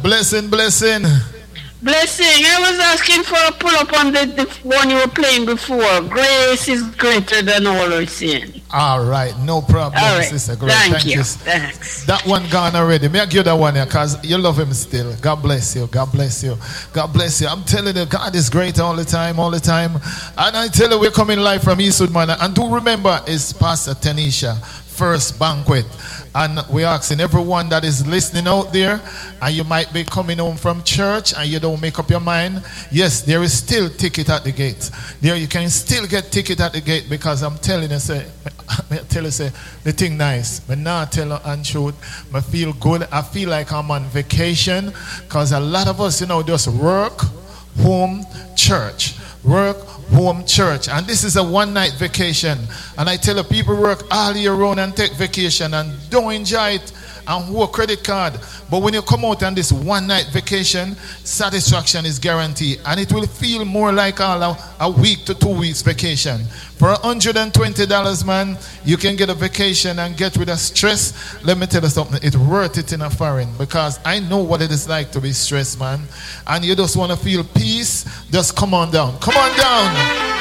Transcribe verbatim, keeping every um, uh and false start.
Blessing, blessing. Blessing, I was asking for a pull up on the, the one you were playing before. Grace is greater than all our sin. All right, no problem, All right. Sister Grace. Thank, Thank you. you. Thanks. That one gone already. May I give that one here because you love him still. God bless you. God bless you. God bless you. I'm telling you, God is great all the time, all the time. And I tell you, we're coming live from Eastwood Manor. And do remember, it's Pastor Tanisha, first banquet. And we're asking everyone that is listening out there, and you might be coming home from church and you don't make up your mind. Yes, there is still ticket at the gate. There you can still get ticket at the gate because I'm telling you, say, I tell you, say, the thing nice. But now I tell you and shoot, I feel good. I feel like I'm on vacation because a lot of us, you know, just work, home, church. Work, home, church. And this is a one-night vacation. And I tell you, people work all year round and take vacation and don't enjoy it and hold a credit card. But when you come out on this one-night vacation, satisfaction is guaranteed. And it will feel more like a, a week to two weeks vacation. For one hundred twenty dollars, man, you can get a vacation and get rid of stress. Let me tell you something. It's worth it in a foreign because I know what it is like to be stressed, man. And you just want to feel peace. Just come on down. Come on down.